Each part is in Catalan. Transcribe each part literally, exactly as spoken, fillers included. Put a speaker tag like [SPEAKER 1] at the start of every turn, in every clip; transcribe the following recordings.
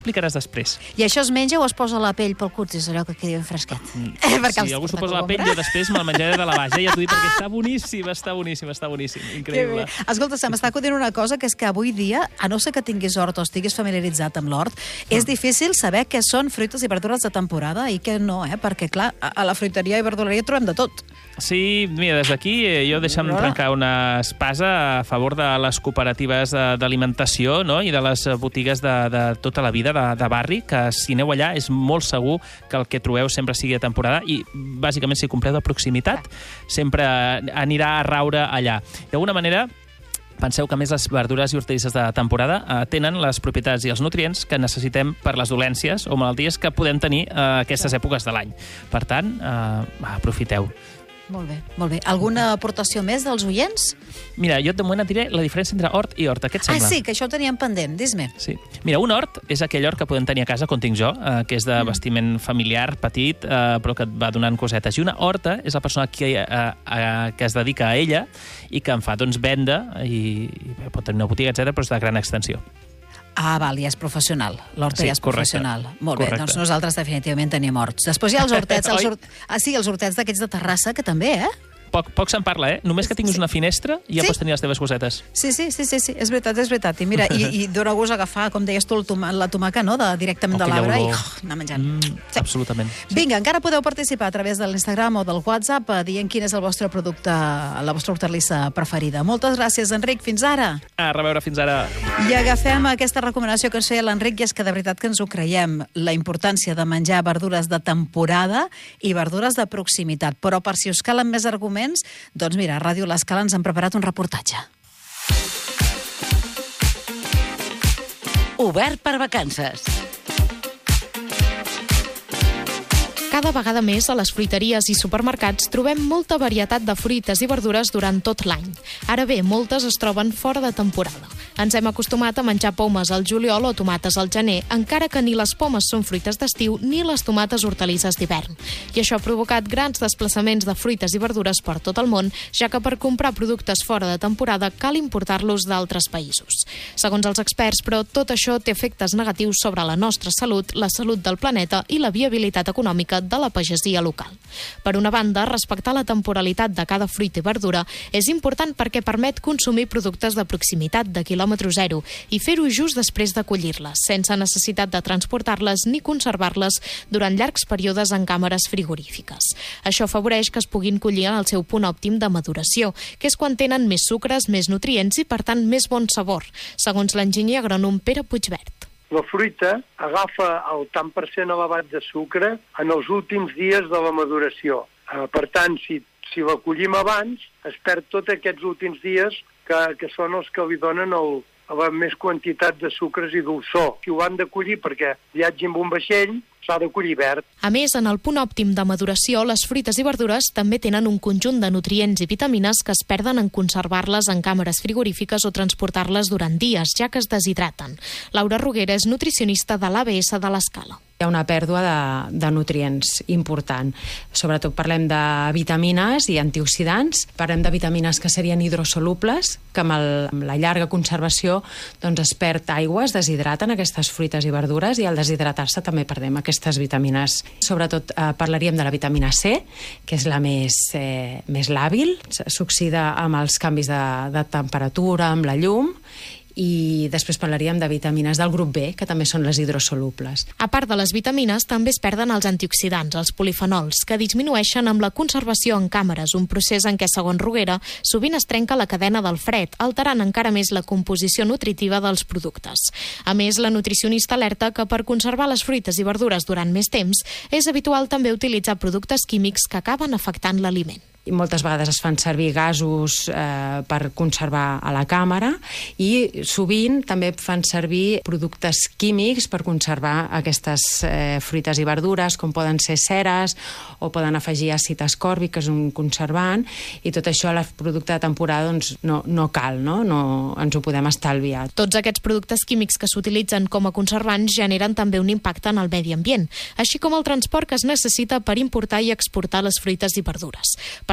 [SPEAKER 1] explicaràs després.
[SPEAKER 2] I això es menja o es posa a la pell pel curt? És allò que quedi ben fresquet.
[SPEAKER 1] Mm. Si algú s'ho posa a la pell, jo després me'l menjaré de la base. Ja t'ho dic perquè està boníssim, està boníssim, està boníssim. Increïble.
[SPEAKER 2] Escolta, se m'està acudint una cosa, que és que avui dia, a no ser que tinguis hort o estiguis familiaritzat amb l'hort, mm. és difícil saber què són fruites i verdures de temporada i què no, eh? Perquè, clar, a la fruiteria i verduleria trobem de tot.
[SPEAKER 1] Sí, mira, des d'aquí jo deixa'm trencar una espasa a favor de les cooperatives d'alimentació, no? I de les botigues de, de tota la vida de, de barri, que si aneu allà és molt segur que el que trobeu sempre sigui de temporada i bàsicament si compreu de proximitat sempre anirà a raure allà. D'alguna manera, penseu que més les verdures i hortalisses de temporada eh, tenen les propietats i els nutrients que necessitem per les dolències o malalties que podem tenir a eh, aquestes èpoques de l'any. Per tant, eh, aprofiteu.
[SPEAKER 2] Molt bé, molt bé. Alguna aportació més dels oients?
[SPEAKER 1] Mira, jo de moment et diré la diferència entre hort i horta. Què et sembla?
[SPEAKER 2] Ah, sí, que això ho teníem pendent. Dis-me.
[SPEAKER 1] Sí. Mira, un hort és aquell hort que podem tenir a casa, com tinc jo, eh, que és de bastiment familiar, petit, eh, però que et va donant cosetes. I una horta és la persona que, eh, eh, que es dedica a ella i que en fa doncs, venda i, i pot tenir una botiga, etcètera, però és de gran extensió.
[SPEAKER 2] Ah, val, ja és professional. L'horta
[SPEAKER 1] sí,
[SPEAKER 2] ja és
[SPEAKER 1] correcte.
[SPEAKER 2] professional. Molt
[SPEAKER 1] correcte.
[SPEAKER 2] bé, doncs nosaltres definitivament tenim horts. Després hi ha els hortets, els hort... ah, sí, els hortets d'aquests de Terrassa, que també, eh?
[SPEAKER 1] Poc, poc se'n parla, eh? Només que tinguis sí. una finestra ja sí? pots tenir les teves cosetes.
[SPEAKER 2] Sí, sí, sí, sí, sí, és veritat, és veritat. I mira, i, i dona gust agafar, com deies tu, toma, la tomaca, no?, de, directament oh, de l'arbre i oh, anar menjant.
[SPEAKER 1] Mm, sí. Absolutament.
[SPEAKER 2] Sí. Vinga, encara podeu participar a través de l'Instagram o del WhatsApp dient quin és el vostre producte, la vostra hortalissa preferida. Moltes gràcies, Enric. Fins ara.
[SPEAKER 1] A reveure, fins ara.
[SPEAKER 2] I agafem aquesta recomanació que ens feia l'Enric, i és que de veritat que ens ho creiem, la importància de menjar verdures de temporada i verdures de proximitat. Però per si us calen més arguments, doncs mira, a Ràdio L'Escala ens han preparat un reportatge.
[SPEAKER 3] Obert per vacances.
[SPEAKER 4] Cada vegada més a les fruiteries i supermercats trobem molta varietat de fruites i verdures durant tot l'any. Ara bé, moltes es troben fora de temporada. Ens hem acostumat a menjar pomes al juliol o tomates al gener, encara que ni les pomes són fruites d'estiu ni les tomates hortalisses d'hivern. I això ha provocat grans desplaçaments de fruites i verdures per tot el món, ja que per comprar productes fora de temporada cal importar-los d'altres països. Segons els experts, però, tot això té efectes negatius sobre la nostra salut, la salut del planeta i la viabilitat econòmica de la pagesia local. Per una banda, respectar la temporalitat de cada fruita i verdura és important perquè permet consumir productes de proximitat de quilòmetre zero i fer-ho just després de collir-les, sense necessitat de transportar-les ni conservar-les durant llargs períodes en càmeres frigorífiques. Això afavoreix que es puguin collir en el seu punt òptim de maduració, que és quan tenen més sucres, més nutrients i, per tant, més bon sabor, segons l'enginyer agrònom Pere Puigvert.
[SPEAKER 5] La fruita agafa el tant per cent elevat de sucre en els últims dies de la maduració. Eh, per tant, si, si la collim abans, es perd tots aquests últims dies que, que són els que li donen el, la més quantitat de sucres i dolçor. Si ho han de collir perquè viatgi amb un vaixell, s'ha de collir verd.
[SPEAKER 4] A més, en el punt òptim de maduració, les fruites i verdures també tenen un conjunt de nutrients i vitamines que es perden en conservar-les en càmeres frigorífiques o transportar-les durant dies, ja que es deshidraten. Laura Roguera és nutricionista de l'A B S de l'Escala.
[SPEAKER 6] Hi ha una pèrdua de, de nutrients important. Sobretot parlem de vitamines i antioxidants. Parlem de vitamines que serien hidrosolubles, que amb, el, amb la llarga conservació doncs es perd aigua, es deshidraten aquestes fruites i verdures i al deshidratar-se també perdem aquestes vitamines. Sobretot eh, parlaríem de la vitamina C, que és la més, eh, més làbil, s'oxida amb els canvis de, de temperatura, amb la llum, i després parlaríem de vitamines del grup B, que també són les hidrosolubles.
[SPEAKER 4] A part de les vitamines, també es perden els antioxidants, els polifenols, que disminueixen amb la conservació en càmeres, un procés en què, segons Roguera, sovint es trenca la cadena del fred, alterant encara més la composició nutritiva dels productes. A més, la nutricionista alerta que per conservar les fruites i verdures durant més temps, és habitual també utilitzar productes químics que acaben afectant l'aliment.
[SPEAKER 6] I moltes vegades es fan servir gasos eh, per conservar a la càmera i sovint també fan servir productes químics per conservar aquestes eh, fruites i verdures, com poden ser ceres o poden afegir àcid ascòrbic, que és un conservant, i tot això al producte de temporada doncs, no, no cal, no? No ens ho podem estalviar.
[SPEAKER 4] Tots aquests productes químics que s'utilitzen com a conservants generen també un impacte en el medi ambient, així com el transport que es necessita per importar i exportar les fruites i verdures. Per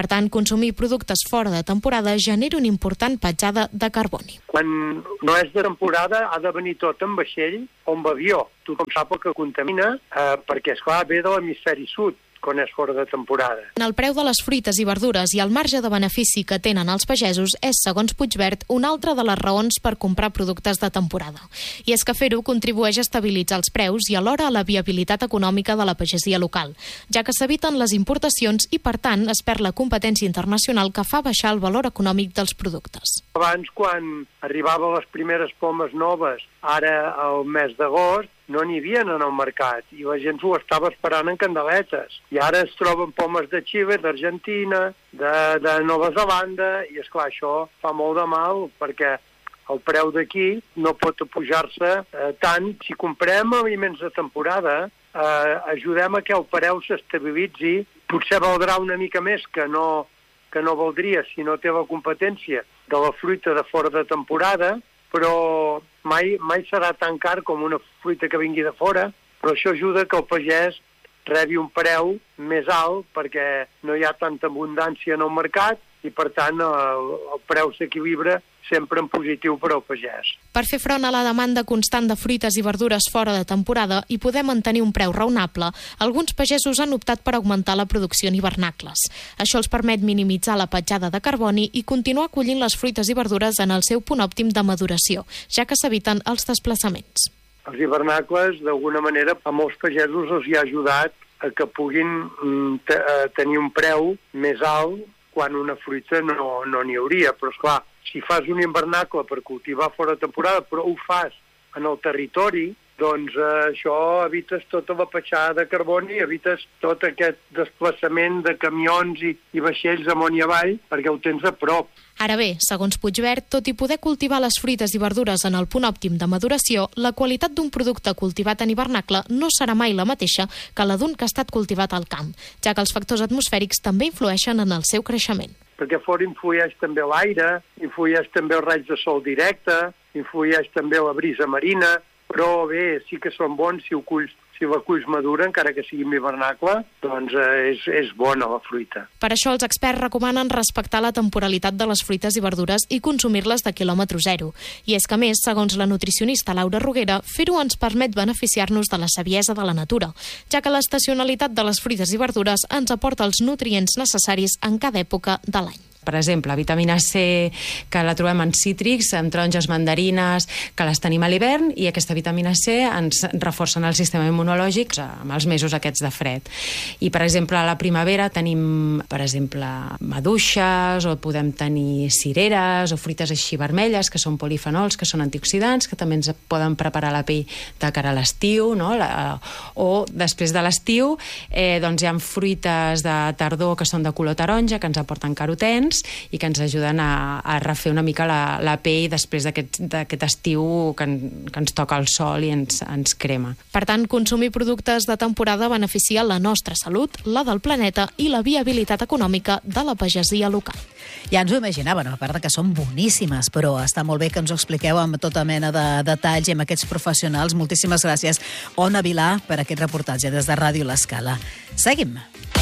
[SPEAKER 4] Per tant, consumir productes fora de temporada genera una important petjada de carboni.
[SPEAKER 5] Quan no és de temporada ha de venir tot en vaixell o en avió. Tothom sap que contamina eh, perquè, esclar, ve de l'hemisferi sud, quan és fora de temporada.
[SPEAKER 4] El preu de les fruites i verdures i el marge de benefici que tenen els pagesos és, segons Puigverd, una altra de les raons per comprar productes de temporada. I és que fer-ho contribueix a estabilitzar els preus i alhora a la viabilitat econòmica de la pagesia local, ja que s'eviten les importacions i, per tant, es perd la competència internacional que fa baixar el valor econòmic dels productes.
[SPEAKER 5] Abans, quan arribaven les primeres pomes noves, ara al mes d'agost, no n'hi havia en el mercat i la gent s'ho estava esperant en candeletes. I ara es troben pomes de Xile, d'Argentina, de, de Nova Zelanda, i esclar, això fa molt de mal perquè el preu d'aquí no pot pujar-se eh, tant. Si comprem aliments de temporada, eh, ajudem a que el preu s'estabilitzi. Potser valdrà una mica més que no, que no valdria si no té la competència de la fruita de fora de temporada, però mai, mai serà tan car com una fruita que vingui de fora, però això ajuda que el pagès rebi un preu més alt perquè no hi ha tanta abundància en el mercat i, per tant, el, el preu s'equilibra sempre en positiu per al pagès.
[SPEAKER 4] Per fer front a la demanda constant de fruites i verdures fora de temporada i poder mantenir un preu raonable, alguns pagesos han optat per augmentar la producció en hivernacles. Això els permet minimitzar la petjada de carboni i continuar collint les fruites i verdures en el seu punt òptim de maduració, ja que s'eviten els desplaçaments.
[SPEAKER 5] Els hivernacles, d'alguna manera, a molts pagesos els hi ha ajudat a que puguin t- tenir un preu més alt quan una fruita no no n'hi hauria. Però, esclar, si fas un hivernacle per cultivar fora de temporada, però ho fas en el territori, doncs eh, això evites tota la petjada de carboni, evites tot aquest desplaçament de camions i, i vaixells amunt i avall, perquè ho tens a prop.
[SPEAKER 4] Ara bé, segons Puigverd, tot i poder cultivar les fruites i verdures en el punt òptim de maduració, la qualitat d'un producte cultivat en hivernacle no serà mai la mateixa que la d'un que ha estat cultivat al camp, ja que els factors atmosfèrics també influeixen en el seu creixement.
[SPEAKER 5] Perquè fora influeix també l'aire, influeix també el raig de sol directe, influeix també la brisa marina, però bé, sí que són bons si ho culls, si la culls madura, encara que sigui en hivernacle, doncs eh, és, és bona la fruita.
[SPEAKER 4] Per això els experts recomanen respectar la temporalitat de les fruites i verdures i consumir-les de quilòmetre zero. I és que, a més, segons la nutricionista Laura Roguera, fer-ho ens permet beneficiar-nos de la saviesa de la natura, ja que l'estacionalitat de les fruites i verdures ens aporta els nutrients necessaris en cada època de l'any.
[SPEAKER 6] Per exemple, vitamina C, que la trobem en cítrics, en taronges, mandarines, que les tenim a l'hivern, i aquesta vitamina C ens reforcen el sistema immunològic amb els mesos aquests de fred. I, per exemple, a la primavera tenim, per exemple, maduixes, o podem tenir cireres, o fruites així vermelles, que són polifenols, que són antioxidants, que també ens poden preparar la pell de cara a l'estiu, no? La, o després de l'estiu, eh, doncs hi ha fruites de tardor que són de color taronja, que ens aporten carotens, i que ens ajuden a, a refer una mica la, la pell després d'aquest estiu que, en, que ens toca el sol i ens, ens crema.
[SPEAKER 4] Per tant, consumir productes de temporada beneficia la nostra salut, la del planeta i la viabilitat econòmica de la pagesia local.
[SPEAKER 2] Ja ens ho imaginàvem, a part que són boníssimes, però està molt bé que ens ho expliqueu amb tota mena de detalls i amb aquests professionals. Moltíssimes gràcies, Ona Vilà, per aquest reportatge des de Ràdio L'Escala. Seguim.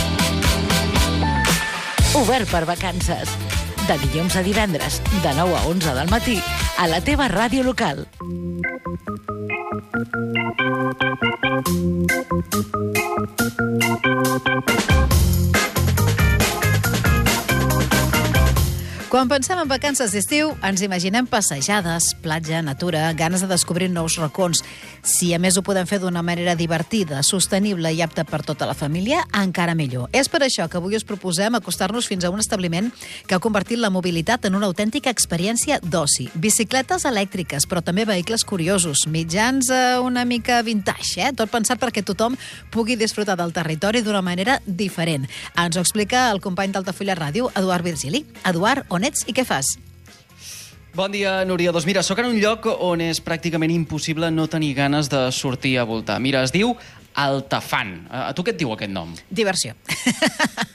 [SPEAKER 2] Obert per vacances. De dilluns a divendres, de nou a onze del matí, a la teva ràdio local. Quan pensem en vacances d'estiu, ens imaginem passejades, platja, natura, ganes de descobrir nous racons. Si a més ho podem fer d'una manera divertida, sostenible i apta per tota la família, encara millor. És per això que avui us proposem acostar-nos fins a un establiment que ha convertit la mobilitat en una autèntica experiència d'oci. Bicicletes elèctriques, però també vehicles curiosos, mitjans eh, una mica vintage, eh? Tot pensat perquè tothom pugui disfrutar del territori d'una manera diferent. Ens ho explica el company d'Altafulla Ràdio, Eduard Virgili. Eduard, on ets i què fas?
[SPEAKER 3] Bon dia, Núria. Doncs mira, sóc en un lloc on és pràcticament impossible no tenir ganes de sortir a voltar. Mira, es diu Altafan. A tu què et diu aquest nom?
[SPEAKER 2] Diversió.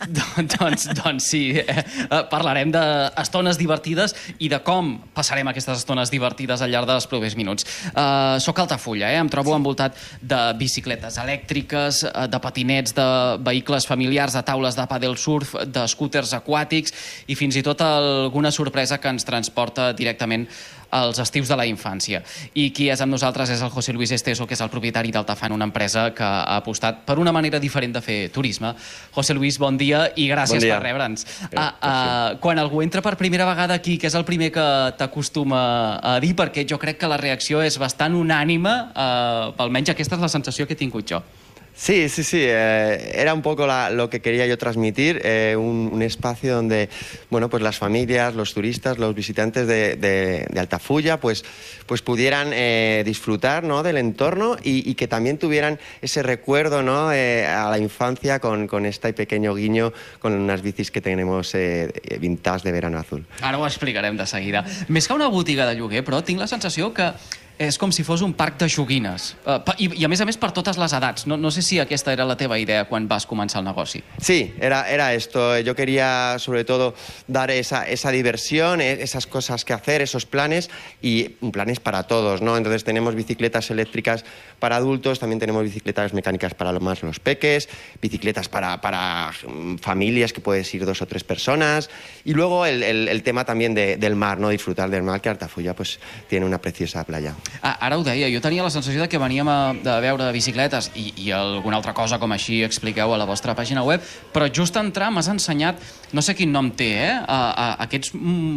[SPEAKER 3] doncs, doncs sí, eh, parlarem d'estones divertides i de com passarem aquestes estones divertides al llarg dels propers minuts. Uh, soc a Altafulla, eh? Em trobo envoltat de bicicletes elèctriques, de patinets, de vehicles familiars, de taules de pàdel surf, de scooters aquàtics i fins i tot alguna sorpresa que ens transporta directament als estius de la infància. I qui és amb nosaltres és el José Luis Esteso, que és el propietari d'Altafan, una empresa que ha apostat per una manera diferent de fer turisme. José Luis, bon dia i gràcies bon dia. per rebre'ns. Uh, uh, quan algú entra per primera vegada aquí, què és el primer que t'acostuma a dir? Perquè jo crec que la reacció és bastant unànime, uh, almenys aquesta és la sensació que he tingut jo.
[SPEAKER 7] Sí, sí, sí. Eh, era un poco la, lo que quería yo transmitir, eh, un, un espacio donde, bueno, pues las familias, los turistas, los visitantes de, de, de Altafulla, pues, pues pudieran eh, disfrutar, ¿no?, del entorno y, y que también tuvieran ese recuerdo, ¿no?, eh, a la infancia con, con este pequeño guiño con unas bicis que tenemos eh, vintage de verano azul.
[SPEAKER 3] Ara ho explicarem de seguida. Més que una botiga de lloguer, però tinc la sensació que és com si fos un parc de joguines. Uh, i, I a més a més per totes les edats. No, no sé si aquesta era la teva idea quan vas començar el negoci.
[SPEAKER 7] Sí, era, era esto. Yo quería sobre todo dar esa, esa diversión, esas cosas que hacer, esos planes y planes para todos, ¿no? Entonces tenemos bicicletas eléctricas para adultos, también tenemos bicicletas mecánicas para los más los peques, bicicletas para, para familias que puedes ir dos o tres personas y luego el, el, el tema también de, del mar, ¿no? Disfrutar del mar, que Altafulla pues tiene una preciosa playa.
[SPEAKER 3] Ah, ara ho deia, jo tenia la sensació de que veníem a, a veure bicicletes i, i alguna altra cosa com així expliqueu a la vostra pàgina web, però just entrar m'has ensenyat, no sé quin nom té, eh? A, a, aquests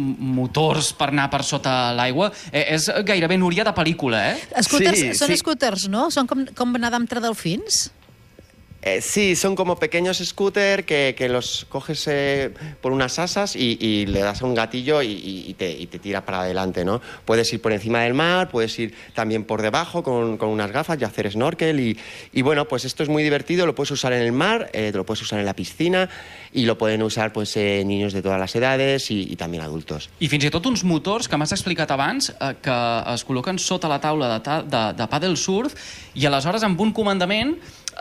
[SPEAKER 3] motors per anar per sota l'aigua. Eh, és gairebé Núria de pel·lícula, eh?
[SPEAKER 2] Scooters,
[SPEAKER 7] sí,
[SPEAKER 2] són
[SPEAKER 7] sí.
[SPEAKER 2] scooters, no? Són com, com anar d'entre delfins?
[SPEAKER 7] Eh, sí, son como pequeños scooters que, que los coges eh, por unas asas y, y le das a un gatillo y, y, te, y te tira para adelante, ¿no? Puedes ir por encima del mar, puedes ir también por debajo con, con unas gafas y hacer snorkel y, y bueno, pues esto es muy divertido, lo puedes usar en el mar, eh, lo puedes usar en la piscina y lo pueden usar pues eh, niños de todas las edades y, y también adultos.
[SPEAKER 3] I fins i tot uns motors que m'has explicat abans eh, que es col·loquen sota la taula de, ta de, de pàdel surf i aleshores amb un comandament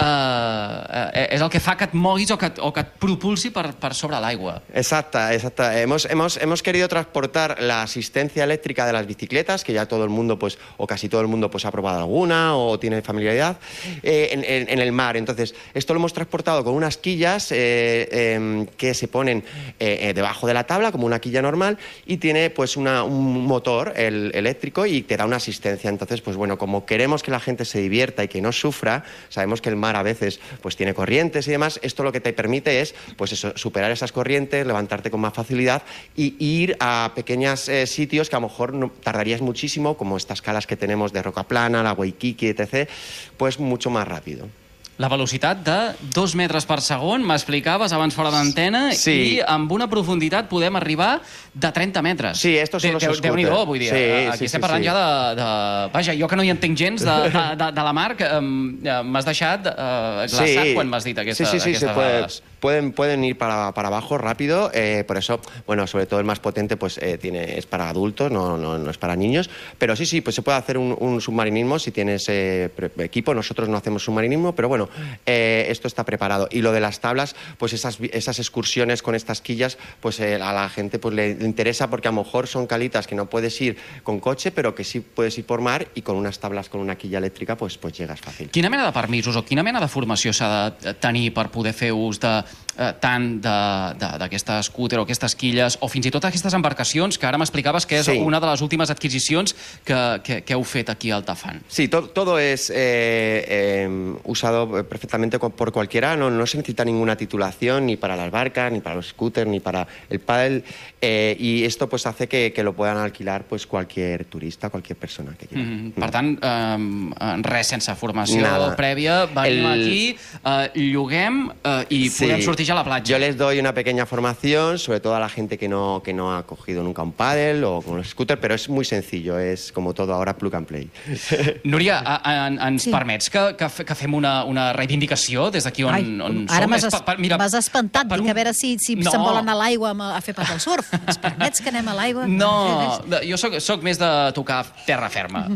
[SPEAKER 3] Uh, és el que fa que et moguis o que, o que et propulsi per, per sobre l'aigua.
[SPEAKER 7] Exacta, exacta. Hemos, hemos, hemos querido transportar la asistencia eléctrica de las bicicletas, que ya todo el mundo, pues, o casi todo el mundo, pues, ha probado alguna o tiene familiaridad, eh, en, en, en el mar. Entonces, esto lo hemos transportado con unas quillas eh, eh, que se ponen eh, debajo de la tabla, como una quilla normal, y tiene, pues, una, un motor el, eléctrico y te da una asistencia. Entonces, pues, bueno, como queremos que la gente se divierta y que no sufra, sabemos que el mar a veces pues tiene corrientes y demás, esto lo que te permite es pues eso, superar esas corrientes, levantarte con más facilidad y ir a pequeños eh, sitios que a lo mejor no, tardarías muchísimo, como estas calas que tenemos de Roca Plana, la Waikiki, etcétera, pues mucho más rápido.
[SPEAKER 3] La velocitat de dos metres per segon, m'explicaves abans fora d'antena,
[SPEAKER 7] sí.
[SPEAKER 3] I amb una profunditat podem arribar de trenta metres.
[SPEAKER 7] Sí, estos son los scooters.
[SPEAKER 3] Déu-n'hi-do, vull dir.
[SPEAKER 7] Sí,
[SPEAKER 3] aquí
[SPEAKER 7] sí,
[SPEAKER 3] estem
[SPEAKER 7] sí,
[SPEAKER 3] parlant
[SPEAKER 7] sí.
[SPEAKER 3] ja de, de... Vaja, jo que no hi entenc gens de, de, de, de la mar, m'has deixat uh, glaçat
[SPEAKER 7] sí.
[SPEAKER 3] quan m'has dit aquesta,
[SPEAKER 7] sí, sí, sí,
[SPEAKER 3] aquestes
[SPEAKER 7] se puede,
[SPEAKER 3] dades.
[SPEAKER 7] Pueden, pueden ir para, para abajo rápido, eh, por eso, bueno, sobre todo el más potente pues eh, tiene, es para adultos, no, no, no es para niños, pero sí, sí, pues se puede hacer un, un submarinismo si tienes eh, equipo. Nosotros no hacemos submarinismo, pero bueno, eh, esto está preparado. Y lo de las tablas, pues esas, esas excursiones con estas quillas, pues eh, a la gente pues le, le interesa porque a lo mejor son calitas que no puedes ir con coche, pero que sí puedes ir por mar y con unas tablas con una quilla elèctrica pues, pues llegas fàcil.
[SPEAKER 3] Quina mena de permisos o quina mena de formació s'ha de tenir per poder fer ús de eh, tant d'aquesta scooter o aquestes quilles o fins i tot aquestes embarcacions que ara m'explicaves que és sí. una de les últimes adquisicions que, que, que heu fet aquí a Altafan?
[SPEAKER 7] Sí, to, todo es eh, eh, usado perfectamente por cualquiera, no, no se necesita ninguna titulación ni para las barcas, ni para los scooters, ni para el paddle, eh, y esto pues hace que, que lo puedan alquilar pues cualquier turista, cualquier persona que quiera. Mm,
[SPEAKER 3] per tant, eh, res sense formació
[SPEAKER 7] Nada.
[SPEAKER 3] prèvia, venim el... aquí, eh, lloguem eh, i
[SPEAKER 7] sí.
[SPEAKER 3] podem sortir ja a la platja.
[SPEAKER 7] Yo les doy una pequeña formación, sobre todo a la gente que no, que no ha cogido nunca un paddle o con los scooters, pero es muy sencillo, es como todo ahora plug and play.
[SPEAKER 3] Núria, a, a, ens sí. permets que, que, que fem una, una reivindicació des d'aquí on,
[SPEAKER 2] Ai,
[SPEAKER 3] on
[SPEAKER 2] ara
[SPEAKER 3] som?
[SPEAKER 2] m'has es, espantat, dic, un... a veure si, si no. se'n vol anar a l'aigua a fer pas al surf. Ens permets que anem a l'aigua?
[SPEAKER 3] No, jo soc, soc més de tocar terra ferma.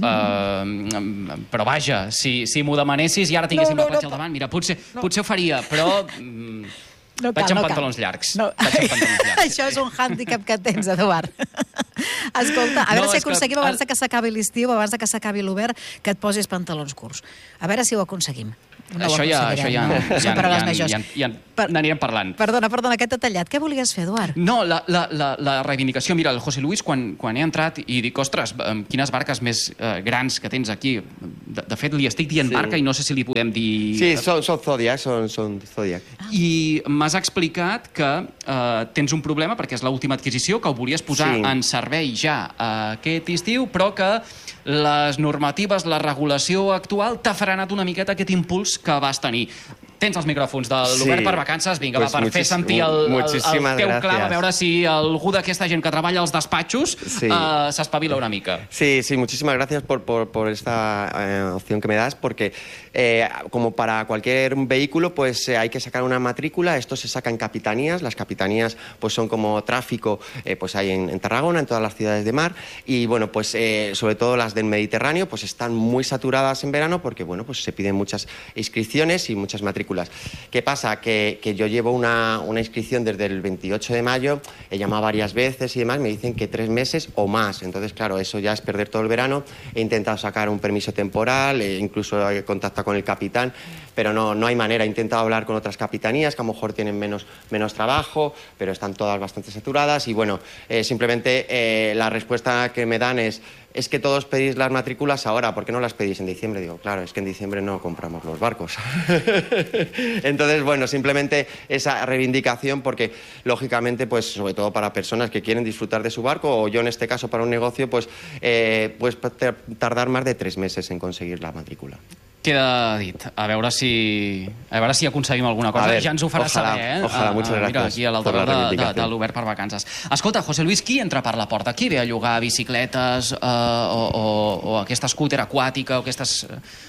[SPEAKER 3] Uh, però vaja, si, si m'ho demanessis i ara tinguéssim no, no, la platja no, al davant, mira, potser, no. potser ho faria, però... Um,
[SPEAKER 2] No
[SPEAKER 3] Vaig
[SPEAKER 2] cal,
[SPEAKER 3] amb
[SPEAKER 2] no
[SPEAKER 3] pantalons
[SPEAKER 2] cal.
[SPEAKER 3] llargs.
[SPEAKER 2] No.
[SPEAKER 3] Vaig amb pantalons llargs.
[SPEAKER 2] Això és un hàndicap que tens, Eduard. Escolta, a veure
[SPEAKER 3] No,
[SPEAKER 2] si
[SPEAKER 3] és que-
[SPEAKER 2] aconseguim abans de que s'acabi l'estiu, abans de que s'acabi l'hivern, que et posis pantalons curts. A veure si ho aconseguim. No ho
[SPEAKER 3] Això ja, això ja,
[SPEAKER 2] aconseguirem, no?
[SPEAKER 3] ja,
[SPEAKER 2] Són paraules
[SPEAKER 3] ja,
[SPEAKER 2] majors.
[SPEAKER 3] ja, ja,
[SPEAKER 2] Per-
[SPEAKER 3] n'anirem parlant.
[SPEAKER 2] Perdona, perdona, aquest detallat. Què volies fer, Eduard?
[SPEAKER 3] No, la, la, la, la reivindicació, mira, el José Luis, quan, quan he entrat i dic, ostres, em, quines barques més eh, grans que tens aquí. De, de fet, li estic dient
[SPEAKER 7] Sí.
[SPEAKER 3] barca i no sé si li podem dir...
[SPEAKER 7] Sí, son, son Zodiac, son, son Zodiac.
[SPEAKER 3] I m'has explicat que eh, tens un problema, perquè és l'última adquisició, que ho volies posar
[SPEAKER 7] Sí.
[SPEAKER 3] en servei ja eh, aquest estiu, però que les normatives, la regulació actual t'ha frenat una miqueta aquest impuls que vas tenir. Tens els micròfons de l'Obert
[SPEAKER 7] Sí.
[SPEAKER 3] per Vacances, vinga,
[SPEAKER 7] Pues
[SPEAKER 3] va, per fer
[SPEAKER 7] muchis-
[SPEAKER 3] sentir el, el, el
[SPEAKER 7] muchísimas
[SPEAKER 3] teu clam, a
[SPEAKER 7] gracias.
[SPEAKER 3] veure si algú d'aquesta gent que treballa als despatxos
[SPEAKER 7] Sí.
[SPEAKER 3] eh, s'espavila una mica.
[SPEAKER 7] Sí, sí, muchísimas gracias por, por, por esta eh, opción que me das, porque eh, como para cualquier vehículo, pues eh, hay que sacar una matrícula. Esto se saca en capitanías. Las capitanías, pues son como tráfico, eh, pues hay en, en Tarragona, en todas las ciudades de mar, y bueno, pues eh, sobre todo las del Mediterráneo, pues están muy saturadas en verano, porque bueno, pues se piden muchas inscripciones y muchas matrículas. ¿Qué pasa? Que, que yo llevo una, una inscripción desde el veintiocho de mayo, he llamado varias veces y demás, me dicen que tres meses o más. Entonces, claro, eso ya es perder todo el verano. He intentado sacar un permiso temporal, e incluso he contactado con el capitán, pero no, no hay manera. He intentado hablar con otras capitanías que a lo mejor tienen menos, menos trabajo, pero están todas bastante saturadas. Y bueno, eh, simplemente eh, la respuesta que me dan es... Es que todos pedís las matrículas ahora, ¿por qué no las pedís en diciembre? Digo, claro, es que en diciembre no compramos los barcos. Entonces, bueno, simplemente esa reivindicación, porque lógicamente, pues sobre todo para personas que quieren disfrutar de su barco, o yo en este caso para un negocio, pues, eh, pues tardar más de tres meses en conseguir la matrícula.
[SPEAKER 3] Queda dit. A veure si, a veure si aconseguim alguna cosa.
[SPEAKER 7] A ver,
[SPEAKER 3] Ja ens ho faràs
[SPEAKER 7] ojalà,
[SPEAKER 3] saber, eh?
[SPEAKER 7] ojalà, muchas
[SPEAKER 3] Mira,
[SPEAKER 7] gracias
[SPEAKER 3] aquí a
[SPEAKER 7] por la
[SPEAKER 3] l'altaveu de, de,
[SPEAKER 7] reivindicación.
[SPEAKER 3] de l'Obert per Vacances. Escolta, José Luis, qui entra per la porta? Qui ve a llogar bicicletes eh, o, o, o aquesta scooter aquàtica o aquestes...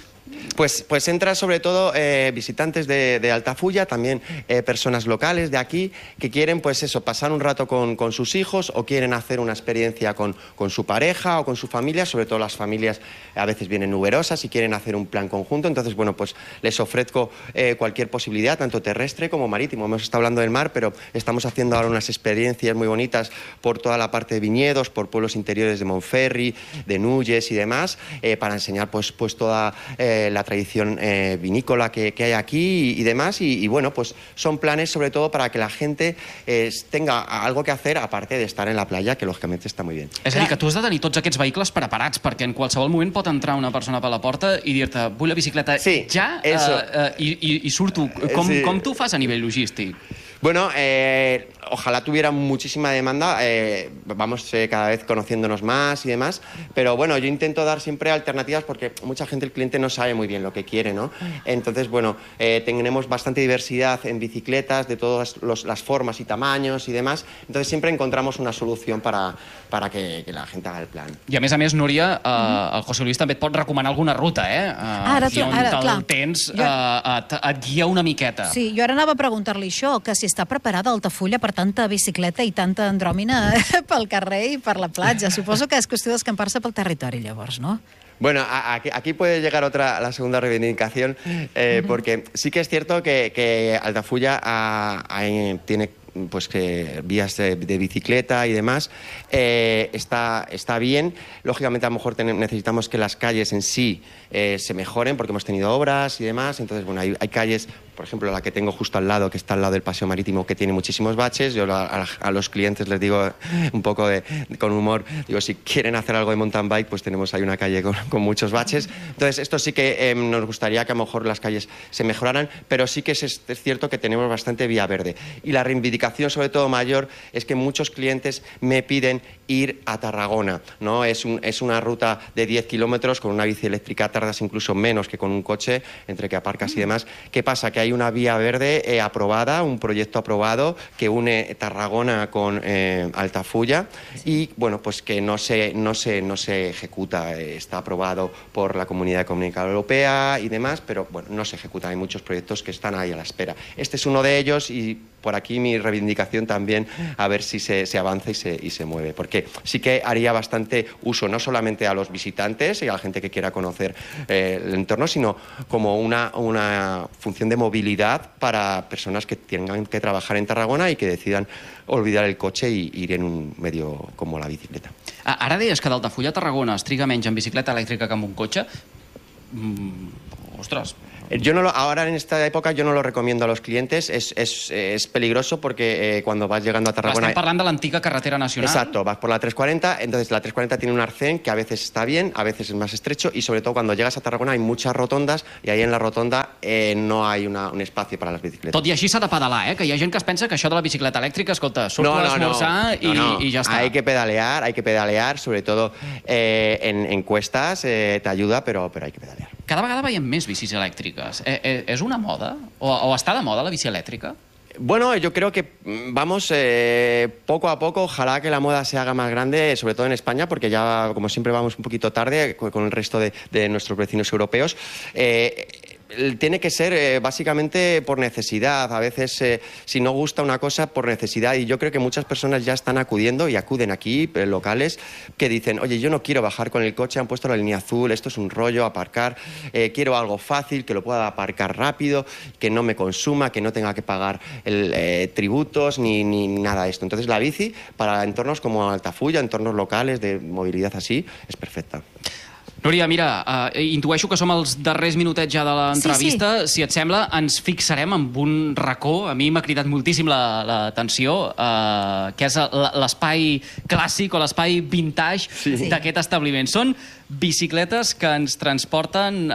[SPEAKER 7] Pues, pues entra sobre todo eh, visitantes de, de Altafulla, también eh, personas locales de aquí que quieren, pues eso, pasar un rato con, con sus hijos o quieren hacer una experiencia con, con su pareja o con su familia. Sobre todo las familias a veces vienen numerosas y quieren hacer un plan conjunto. Entonces, bueno, pues les ofrezco eh, cualquier posibilidad, tanto terrestre como marítimo. Hemos estado hablando del mar, pero estamos haciendo ahora unas experiencias muy bonitas por toda la parte de viñedos, por pueblos interiores de Montferri, de Nulles y demás, eh, para enseñar pues, pues toda eh, la tradición eh, vinícola que, que hay aquí y, y demás. Y, y bueno, pues son planes sobre todo para que la gente eh, tenga algo que hacer aparte de estar en la playa, que lògicament està muy bien.
[SPEAKER 3] És a dir, que tu has de tenir tots aquests vehicles preparats, perquè en qualsevol moment pot entrar una persona per la porta i dir-te, vull la bicicleta
[SPEAKER 7] Sí,
[SPEAKER 3] ja,
[SPEAKER 7] eso.
[SPEAKER 3] eh, eh, i, i, i surto. Com,
[SPEAKER 7] Sí.
[SPEAKER 3] com tu fas a nivell logístic?
[SPEAKER 7] Bueno, eh, ojalá tuviera muchísima demanda, eh, vamos eh, cada vez conociéndonos más y demás, pero bueno, yo intento dar siempre alternativas porque mucha gente, el cliente no sabe muy bien lo que quiere, ¿no? Entonces, bueno, eh, tenemos bastante diversidad en bicicletas de todas los, las formas y tamaños y demás, entonces siempre encontramos una solución para, para que, que la gente haga el plan.
[SPEAKER 3] I a més a més, Núria, eh, el José Luis també et pot recomanar alguna ruta, eh? Uh,
[SPEAKER 2] Ara tu-
[SPEAKER 3] on
[SPEAKER 2] ara,
[SPEAKER 3] te'l
[SPEAKER 2] clar.
[SPEAKER 3] tens,
[SPEAKER 2] Jo-
[SPEAKER 3] eh, et, et guia una miqueta.
[SPEAKER 2] Sí, jo ara anava a preguntar-li això, que si està preparada Altafulla per tanta bicicleta i tanta andròmina pel carrer i per la platja. Suposo que és qüestió d'escampar-se pel territori, llavors, no?
[SPEAKER 7] Bueno, a- aquí, aquí puede llegar otra, la segunda reivindicación, eh, porque sí que es cierto que, que Altafulla ha- ha- tiene pues que vías de, de bicicleta y demás, eh, está, está bien. Lógicamente, a lo mejor ten- necesitamos que las calles en sí eh, se mejoren, porque hemos tenido obras y demás. Entonces, bueno, hay, hay calles, por ejemplo, la que tengo justo al lado, que está al lado del Paseo Marítimo, que tiene muchísimos baches. Yo a, a- a los clientes les digo un poco de, con humor, digo, si quieren hacer algo de mountain bike, pues tenemos ahí una calle con, con muchos baches. Entonces, esto sí que eh, nos gustaría que a lo mejor las calles se mejoraran, pero sí que es, es cierto que tenemos bastante vía verde. Y la reivindicación, sobre todo mayor, es que muchos clientes me piden ir a Tarragona, ¿no? Es, un, es una ruta de diez kilómetros, con una bici eléctrica tardas incluso menos que con un coche, entre que aparcas y demás. ¿Qué pasa? Que hay una vía verde eh, aprobada, un proyecto aprobado que une Tarragona con eh, Altafulla y, bueno, pues que no se, no se, no se ejecuta. Eh, está aprobado por la Comunidad Económica Europea y demás, pero, bueno, no se ejecuta. Hay muchos proyectos que están ahí a la espera. Este es uno de ellos y por aquí mi reivindicación también a ver si se, se avanza y se, y se mueve. Porque sí que haría bastante uso, no solamente a los visitantes y a la gente que quiera conocer eh, el entorno, sino como una, una función de movilidad para personas que tengan que trabajar en Tarragona y que decidan olvidar el coche y ir en un medio como la bicicleta.
[SPEAKER 3] Ara deies que d'Altafulla a Tarragona es triga menys en bicicleta elèctrica que amb un cotxe. Mm, ostres...
[SPEAKER 7] Yo no lo, ahora en esta época yo no lo recomiendo a los clientes, es, es, es peligroso porque eh, cuando vas llegando a Tarragona...
[SPEAKER 3] Estem parlant de l'antiga carretera nacional.
[SPEAKER 7] Exacto, vas por la tres cuarenta, entonces la tres cuarenta tiene un arcén que a veces está bien, a veces es más estrecho y sobre todo cuando llegas a Tarragona hay muchas rotondas y ahí en la rotonda eh, no hay una, un espacio para las bicicletas.
[SPEAKER 3] Tot i així s'ha de pedalar, eh? Que hi ha gent que es pensa que això de la bicicleta elèctrica, escolta, surto
[SPEAKER 7] no,
[SPEAKER 3] a
[SPEAKER 7] no,
[SPEAKER 3] l'esmorzar
[SPEAKER 7] no, no, no.
[SPEAKER 3] i, i ja està.
[SPEAKER 7] Hay que pedalear, hay que pedalear, sobre todo eh, en, en cuestas eh, te ayuda, pero, pero hay que pedalear.
[SPEAKER 3] Cada vegada veiem més bicis elèctriques. Eh, eh, és una moda? O, o està de moda la bici elèctrica?
[SPEAKER 7] Bueno, yo creo que vamos eh, poco a poco, ojalá que la moda se haga más grande, sobre todo en España, porque ya, como siempre, vamos un poquito tarde con el resto de, de nuestros vecinos europeos. Eh, Tiene que ser eh, básicamente por necesidad. A veces, eh, si no gusta una cosa, por necesidad. Y yo creo que muchas personas ya están acudiendo y acuden aquí, eh, locales, que dicen, oye, yo no quiero bajar con el coche, han puesto la línea azul, esto es un rollo, aparcar, eh, quiero algo fácil, que lo pueda aparcar rápido, que no me consuma, que no tenga que pagar el, eh, tributos ni, ni nada de esto. Entonces la bici, para entornos como Altafulla, entornos locales de movilidad así, es perfecta.
[SPEAKER 3] Núria, mira, uh, intueixo que som els darrers minutets ja de l'entrevista. Sí, sí. Si et sembla, ens fixarem en un racó. A mi m'ha cridat moltíssim l'atenció, uh, que és l'espai clàssic o l'espai vintage sí. d'aquest establiment. Són bicicletes que ens transporten uh,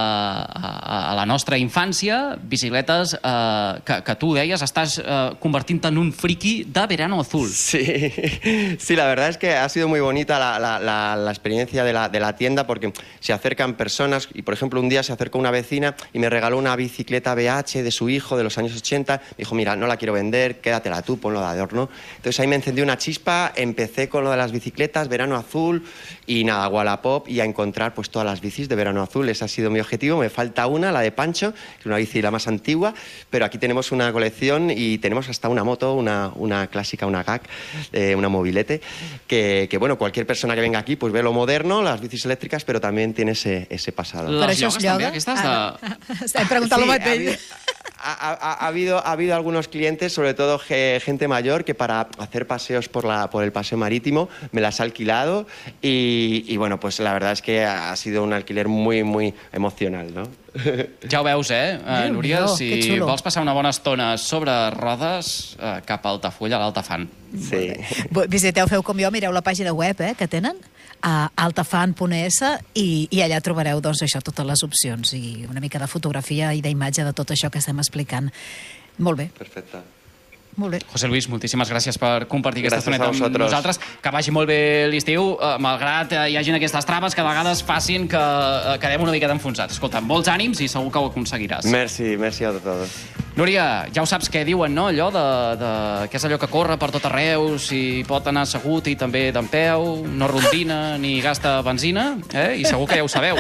[SPEAKER 3] a, a la nostra infància, bicicletes uh, que, que tu deies, estàs uh, convertint-te en un friki de Verano Azul.
[SPEAKER 7] Sí, sí, la verdad es que ha sido muy bonita la, la, la, la experiencia de la, de la tienda porque se acercan personas y, por ejemplo, un día se acercó una vecina y me regaló una bicicleta B H de su hijo de los años ochenta. Me dijo, mira, no la quiero vender, quédatela tú, ponlo de adorno. Entonces ahí me encendió una chispa, empecé con lo de las bicicletas, Verano Azul y nada, Wallapop y a encontrar pues todas las bicis de Verano Azul. Ese ha sido mi objetivo. Me falta una, la de Pancho, que es una bici la más antigua, pero aquí tenemos una colección y tenemos hasta una moto, una, una clásica, una G A C, eh, una mobilete, que, que bueno, cualquier persona que venga aquí pues ve lo moderno, las bicis eléctricas, pero también tiene ese, ese pasado.
[SPEAKER 3] Però això és lloga? Ah,
[SPEAKER 2] no. Estem preguntant lo mateix.
[SPEAKER 7] Ha, ha, ha, habido, ha habido algunos clientes, sobre todo gente mayor, que para hacer paseos por, la, por el paseo marítimo me las ha alquilado y, y bueno, pues la verdad es que ha sido un alquiler muy, muy emocional, ¿no?
[SPEAKER 3] Ja ho veus, eh,
[SPEAKER 2] Déu,
[SPEAKER 3] Núria?
[SPEAKER 2] no,
[SPEAKER 3] Si vols passar una bona estona sobre rodes, eh, cap a Altafulla, a l'Altafan.
[SPEAKER 7] Sí.
[SPEAKER 2] Visiteu, feu com jo, mireu la pàgina web eh, que tenen, a altafan punt es, i, i allà trobareu doncs, això, totes les opcions i una mica de fotografia i d'imatge de tot això que estem explicant. Molt bé.
[SPEAKER 7] Perfecte.
[SPEAKER 2] Molt bé.
[SPEAKER 3] José Luis, moltíssimes gràcies per compartir aquesta
[SPEAKER 7] Gràcies
[SPEAKER 3] estoneta
[SPEAKER 7] a
[SPEAKER 3] amb
[SPEAKER 7] vosaltres.
[SPEAKER 3] nosaltres. Que vagi molt bé l'estiu, eh, malgrat eh, hi hagin aquestes traves que a vegades facin que eh, quedem una miqueta enfonsats. Escolta, molts ànims i segur que ho aconseguiràs.
[SPEAKER 7] Merci, merci a todos.
[SPEAKER 3] Núria, ja ho saps què diuen, no? Allò de, de, que és allò que corre per tot arreu, si pot anar assegut i també d'empeu, no rondina ni gasta benzina, eh? I segur que ja ho sabeu.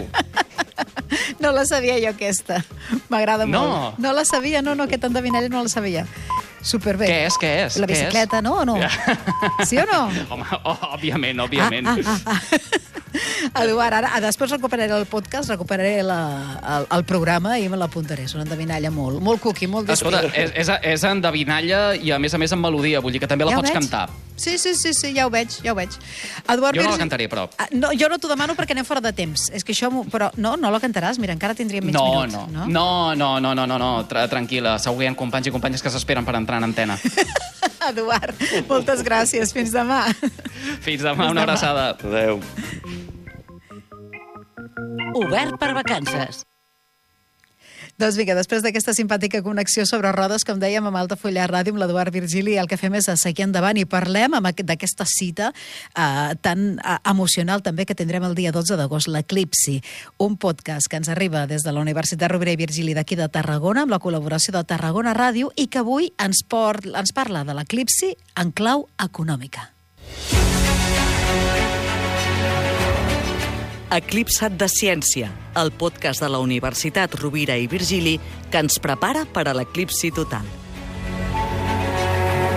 [SPEAKER 2] No la sabia jo, aquesta. M'agrada
[SPEAKER 3] No.
[SPEAKER 2] molt. No la sabia, no, no, aquest endevinall no la sabia. Superbé.
[SPEAKER 3] Què és, què és?
[SPEAKER 2] La
[SPEAKER 3] Què és?
[SPEAKER 2] bicicleta, no o no? Sí o no?
[SPEAKER 3] Home, oh, òbviament, òbviament.
[SPEAKER 2] Ah, ah, ah, ah. Eduard, ara, després recuperaré el podcast, recuperaré la, el, el programa i me l'apuntaré. És una endevinalla molt, molt cookie, molt
[SPEAKER 3] Escolta,
[SPEAKER 2] despí.
[SPEAKER 3] és, és, és endevinalla i a més a més en melodia, vull dir que també la
[SPEAKER 2] Ja ho
[SPEAKER 3] pots
[SPEAKER 2] veig.
[SPEAKER 3] cantar.
[SPEAKER 2] Sí, sí, sí, sí, ja ho veig, ja ho veig. Eduard
[SPEAKER 3] Jo no la
[SPEAKER 2] Virgili-
[SPEAKER 3] cantaré, però.
[SPEAKER 2] Ah, no, jo no t'ho demano perquè anem fora de temps. És que això... m'ho- Però no, no la cantaràs, mira, encara tindríem mig
[SPEAKER 3] No,
[SPEAKER 2] minut.
[SPEAKER 3] no, no, no, no, no, no, no, tra tranquil·la. Segur que hi ha companys i companyes que s'esperen per entrar en antena.
[SPEAKER 2] Eduard, moltes gràcies. Fins demà.
[SPEAKER 3] Fins demà, una abraçada.
[SPEAKER 7] Adéu.
[SPEAKER 8] Obert per vacances.
[SPEAKER 2] Doncs vinga, després d'aquesta simpàtica connexió sobre rodes, com dèiem, amb Altafulla Ràdio, amb l'Eduard Virgili, el que fem és seguir endavant i parlem amb aquest- d'aquesta cita eh, tan eh, emocional també que tindrem el dia dotze d'agost, l'Eclipsi, un podcast que ens arriba des de la Universitat Rovira i Virgili d'aquí de Tarragona, amb la col·laboració de Tarragona Ràdio, i que avui ens, port, ens parla de l'Eclipsi en clau econòmica.
[SPEAKER 8] Eclipsat de Ciència, el podcast de la Universitat Rovira i Virgili que ens prepara per a l'eclipsi total.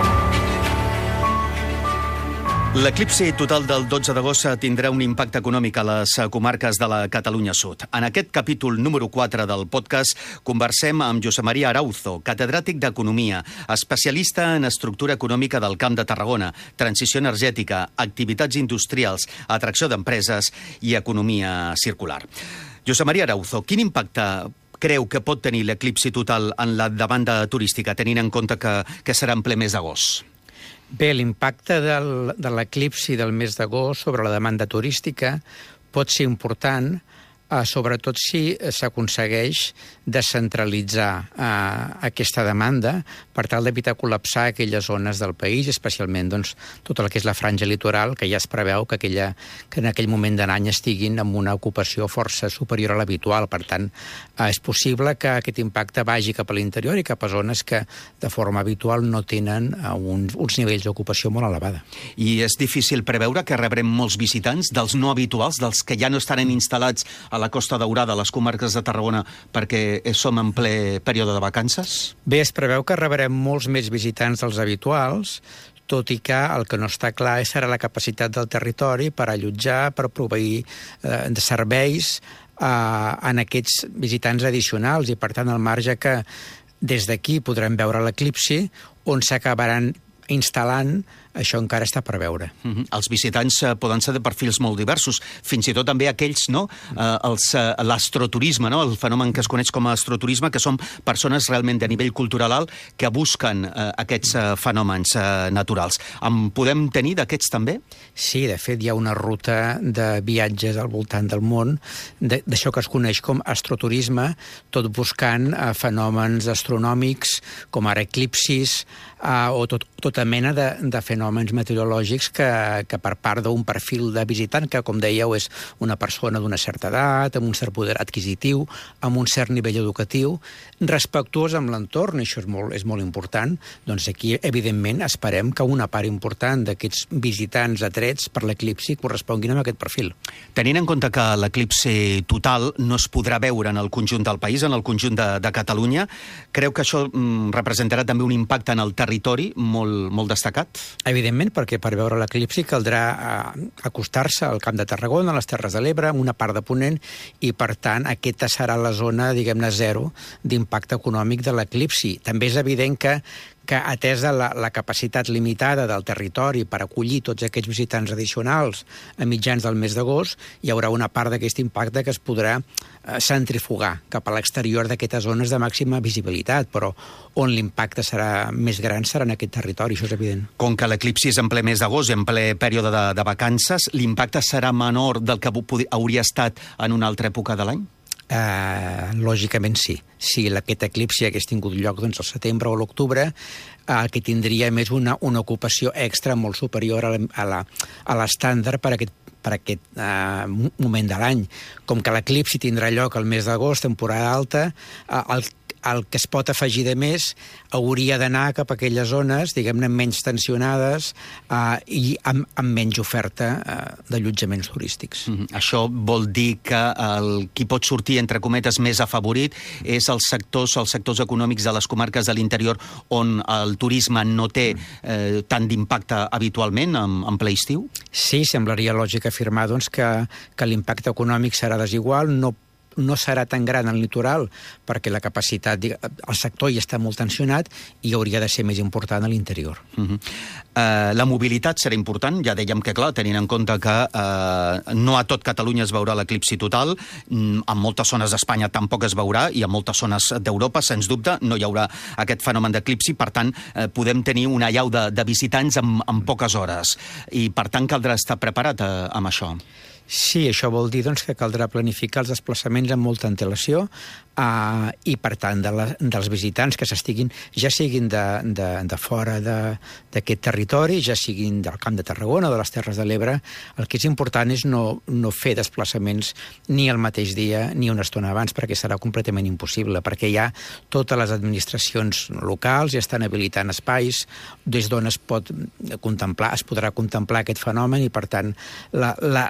[SPEAKER 9] L'eclipsi total del dotze d'agost tindrà un impacte econòmic a les comarques de la Catalunya Sud. En aquest capítol número quatre del podcast conversem amb Josep Maria Arauzo, catedràtic d'Economia, especialista en estructura econòmica del Camp de Tarragona, transició energètica, activitats industrials, atracció d'empreses i economia circular. Josep Maria Arauzo, quin impacte creu que pot tenir l'eclipsi total en la demanda turística, tenint en compte que, que serà en ple mes d'agost?
[SPEAKER 10] Bé, l'impacte del, de l'eclipsi del mes d'agost sobre la demanda turística pot ser important, eh, sobretot si s'aconsegueix descentralitzar eh, aquesta demanda per tal d'evitar col·lapsar aquelles zones del país, especialment doncs, tota la que és la franja litoral, que ja es preveu que, aquella, que en aquell moment de l'any estiguin amb una ocupació força superior a l'habitual. Per tant, eh, és possible que aquest impacte vagi cap a l'interior i cap a zones que de forma habitual no tenen eh, uns, uns nivells d'ocupació molt elevada.
[SPEAKER 9] I és difícil preveure que rebrem molts visitants, dels no habituals, dels que ja no estaran instal·lats a la Costa Daurada, a les comarques de Tarragona, perquè som en ple període de vacances?
[SPEAKER 10] Bé, es preveu que rebrem molts més visitants dels habituals, tot i que el que no està clar serà la capacitat del territori per allotjar, per proveir eh, de serveis eh, en aquests visitants addicionals, i per tant el marge que des d'aquí podrem veure l'eclipsi, on s'acabaran instal·lant, això encara està per veure.
[SPEAKER 9] Mm-hmm. Els visitants uh, poden ser de perfils molt diversos, fins i tot també aquells, no? Uh, els, uh, l'astroturisme, no? El fenomen que es coneix com a astroturisme, que són persones realment de nivell cultural alt que busquen uh, aquests uh, fenòmens uh, naturals. En podem tenir d'aquests també?
[SPEAKER 10] Sí, de fet hi ha una ruta de viatges al voltant del món, de, d'això que es coneix com astroturisme, tot buscant uh, fenòmens astronòmics, com ara eclipsis, uh, o tot, tota mena de, de fenòmens meteorològics que, que per part d'un perfil de visitant, que com dèieu és una persona d'una certa edat, amb un cert poder adquisitiu, amb un cert nivell educatiu, respectuós amb l'entorn, això és molt, és molt important, doncs aquí evidentment esperem que una part important d'aquests visitants atrets per l'eclipsi corresponguin amb aquest perfil.
[SPEAKER 9] Tenint en compte que l'eclipsi total no es podrà veure en el conjunt del país, en el conjunt de, de Catalunya, creu que això mm, representarà també un impacte en el territori molt, molt destacat?
[SPEAKER 10] Evidentment, perquè per veure l'eclipsi caldrà eh, acostar-se al Camp de Tarragona, a les Terres de l'Ebre, amb una part de Ponent, i per tant aquesta serà la zona, diguem-ne, zero d'impacte econòmic de l'eclipsi. També és evident que que atesa la, la capacitat limitada del territori per acollir tots aquests visitants addicionals a mitjans del mes d'agost, hi haurà una part d'aquest impacte que es podrà eh, centrifugar cap a l'exterior d'aquestes zones de màxima visibilitat, però on l'impacte serà més gran serà en aquest territori, això és evident.
[SPEAKER 9] Com que l'eclipsi és en ple mes d'agost i en ple període de, de vacances, l'impacte serà menor del que hauria estat en una altra època de l'any?
[SPEAKER 10] Uh, lògicament sí. Si aquest eclipsi hagués tingut lloc doncs, al setembre o l'octubre, uh, el que tindria més una, una ocupació extra molt superior a, la, a, la, a l'estàndard per aquest per aquest uh, moment de l'any. Com que l'eclipsi tindrà lloc al mes d'agost, temporada alta, uh, el el que es pot afegir de més hauria d'anar cap a aquelles zones, diguem-ne, menys tensionades eh, i amb, amb menys oferta eh, d'allotjaments turístics.
[SPEAKER 9] Mm-hmm. Això vol dir que el, qui pot sortir, entre cometes, més afavorit és els sectors, els sectors econòmics de les comarques de l'interior on el turisme no té eh, tant d'impacte habitualment en, en ple estiu?
[SPEAKER 10] Sí, semblaria lògic afirmar doncs, que, que l'impacte econòmic serà desigual, no no serà tan gran al litoral perquè la capacitat, el sector ja està molt tensionat i hauria de ser més important a l'interior.
[SPEAKER 9] Uh-huh. Uh, la mobilitat serà important, ja dèiem que clar, tenint en compte que uh, no a tot Catalunya es veurà l'eclipsi total, en moltes zones d'Espanya tampoc es veurà i en moltes zones d'Europa, sens dubte, no hi haurà aquest fenomen d'eclipsi, per tant, uh, podem tenir una allau de, de visitants en, en poques hores i per tant caldrà estar preparat uh, amb això.
[SPEAKER 10] Sí, això vol dir doncs, que caldrà planificar els desplaçaments amb molta antelació uh, i, per tant, de la, dels visitants que s'estiguin, ja siguin de, de, de fora d'aquest territori, ja siguin del Camp de Tarragona o de les Terres de l'Ebre, el que és important és no, no fer desplaçaments ni el mateix dia ni una estona abans, perquè serà completament impossible, perquè ja totes les administracions locals ja estan habilitant espais des d'on es pot contemplar, es podrà contemplar aquest fenomen i, per tant, la, la, les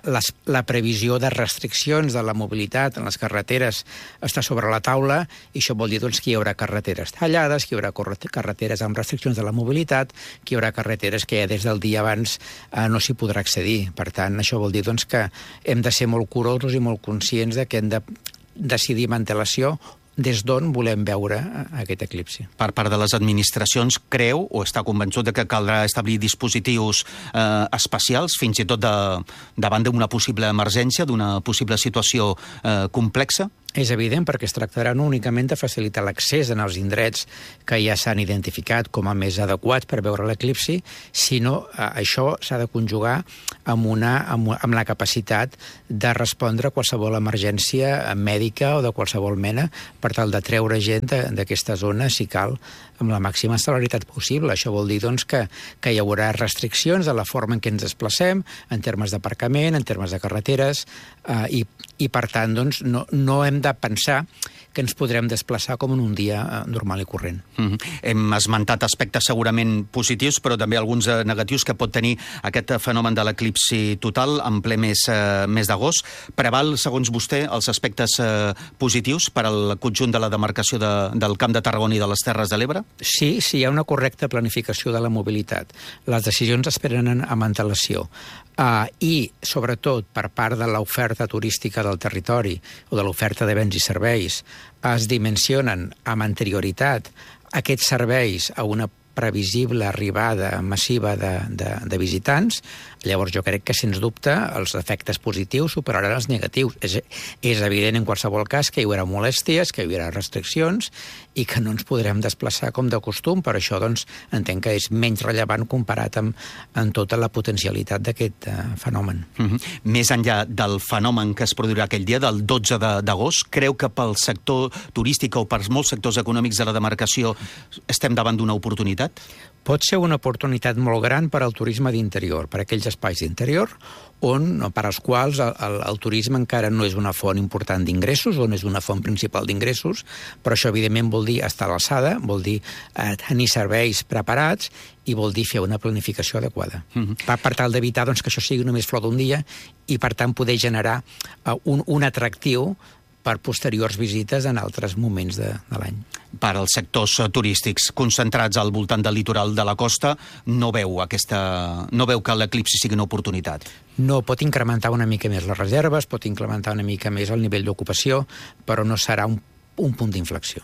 [SPEAKER 10] la previsió de restriccions de la mobilitat en les carreteres està sobre la taula, i això vol dir doncs, que hi haurà carreteres tallades, que hi haurà carreteres amb restriccions de la mobilitat, que hi haurà carreteres que ja des del dia abans eh, no s'hi podrà accedir. Per tant, això vol dir doncs, que hem de ser molt curosos i molt conscients de que hem de decidir amb antelació des d'on volem veure aquest eclipsi.
[SPEAKER 9] Per part de les administracions, creu o està convençut de que caldrà establir dispositius eh, especials, fins i tot de, davant d'una possible emergència, d'una possible situació eh, complexa?
[SPEAKER 10] És evident, perquè es tractarà no únicament de facilitar l'accés en els indrets que ja s'han identificat com a més adequats per veure l'eclipsi, sinó eh, això s'ha de conjugar amb, una, amb, amb la capacitat de respondre a qualsevol emergència mèdica o de qualsevol mena per tal de treure gent d'aquesta zona, si cal, amb la màxima celeritat possible. Això vol dir doncs, que, que hi haurà restriccions de la forma en què ens desplacem, en termes d'aparcament, en termes de carreteres, eh, i, i per tant doncs, no, no hem de pensar que ens podrem desplaçar com en un dia normal i corrent.
[SPEAKER 9] Mm-hmm. Hem esmentat aspectes segurament positius, però també alguns negatius que pot tenir aquest fenomen de l'eclipsi total en ple mes, eh, mes d'agost. Preval, segons vostè, els aspectes eh, positius per al conjunt de la demarcació de, del Camp de Tarragona i de les Terres de l'Ebre?
[SPEAKER 10] Sí, sí, hi ha una correcta planificació de la mobilitat. Les decisions es prenen amb antelació. Uh, I, sobretot, per part de l'oferta turística del territori o de l'oferta de béns i serveis, es dimensionen amb anterioritat aquests serveis a una previsible arribada massiva de, de, de visitants. Llavors jo crec que, sens dubte, els efectes positius superaran els negatius. És, és evident en qualsevol cas que hi haurà molèsties, que hi haurà restriccions i que no ens podrem desplaçar com de costum. Per això doncs, entenc que és menys rellevant comparat amb, amb tota la potencialitat d'aquest uh, fenomen.
[SPEAKER 9] Mm-hmm. Més enllà del fenomen que es produirà aquell dia, del dotze d'agost, creu que pel sector turístic o per molts sectors econòmics de la demarcació estem davant d'una oportunitat?
[SPEAKER 10] Pot ser una oportunitat molt gran per al turisme d'interior, per aquells espais d'interior on, per als quals el, el, el turisme encara no és una font important d'ingressos, on és una font principal d'ingressos, però això evidentment vol dir estar a l'alçada, vol dir eh, tenir serveis preparats i vol dir fer una planificació adequada. Mm-hmm. per, per tal d'evitar doncs, que això sigui només flor d'un dia i per tant poder generar eh, un, un atractiu per posteriors visites en altres moments de, de l'any.
[SPEAKER 9] Per als sectors turístics concentrats al voltant del litoral de la costa, no veu aquesta, no veu que l'eclipsi sigui una oportunitat?
[SPEAKER 10] No, pot incrementar una mica més les reserves, pot incrementar una mica més el nivell d'ocupació, però no serà un, un punt d'inflexió.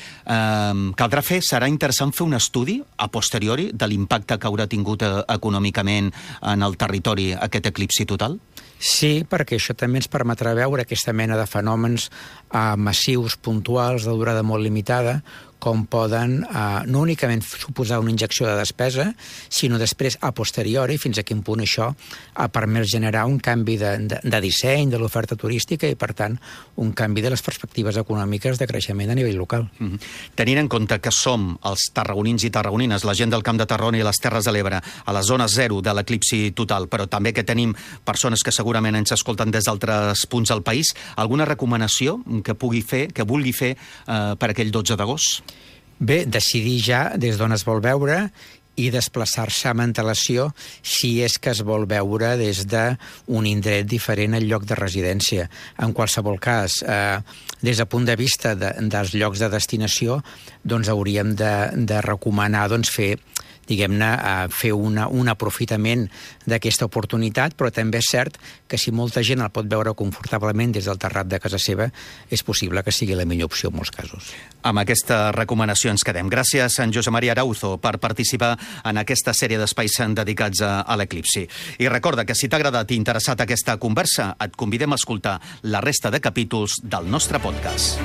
[SPEAKER 9] Um, caldrà fer, serà interessant fer un estudi a posteriori de l'impacte que haurà tingut eh, econòmicament en el territori aquest eclipsi total?
[SPEAKER 10] Sí, perquè això també ens permetrà veure aquesta mena de fenòmens uh, massius, puntuals, de durada molt limitada, com poden uh, no únicament suposar una injecció de despesa, sinó després, a posteriori, fins a quin punt això ha permès generar un canvi de, de, de disseny de l'oferta turística i, per tant, un canvi de les perspectives econòmiques de creixement a nivell local.
[SPEAKER 9] Mm-hmm. Tenint en compte que som els tarragonins i tarragonines, la gent del Camp de Tarragona i les Terres de l'Ebre, a la zona zero de l'eclipsi total, però també que tenim persones que segurament ens escolten des d'altres punts del país, alguna recomanació que pugui fer, que vulgui fer eh, per aquell dotze d'agost?
[SPEAKER 10] Bé, decidir ja des d'on es vol veure i desplaçar-se amb antelació si és que es vol veure des d'un indret diferent al lloc de residència. En qualsevol cas, eh, des del punt de vista de, dels llocs de destinació, doncs hauríem de, de recomanar doncs, fer diguem-ne, a fer una, un aprofitament d'aquesta oportunitat, però també és cert que si molta gent el pot veure confortablement des del terrat de casa seva, és possible que sigui la millor opció en molts casos.
[SPEAKER 9] Amb aquesta recomanació ens quedem. Gràcies, en Josep Maria Arauzo, per participar en aquesta sèrie d'espais dedicats a, a l'eclipsi. I recorda que si t'ha agradat i interessat aquesta conversa, et convidem a escoltar la resta de capítols del nostre podcast.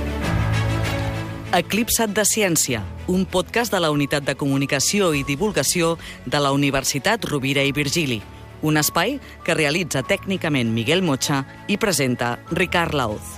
[SPEAKER 8] Eclipsat de Ciència, un podcast de la Unitat de Comunicació i Divulgació de la Universitat Rovira i Virgili. Un espai que realitza tècnicament Miguel Mocha i presenta Ricard Lauz.